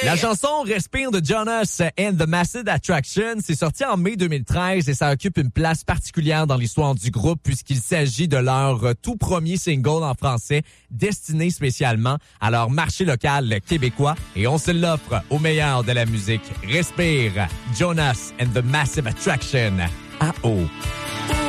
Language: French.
La chanson Respire de Jonas and the Massive Attraction, c'est sorti en mai 2013 et ça occupe une place particulière dans l'histoire du groupe puisqu'il s'agit de leur tout premier single en français destiné spécialement à leur marché local québécois et on se l'offre au meilleur de la musique. Respire, Jonas and the Massive Attraction. Ah oh!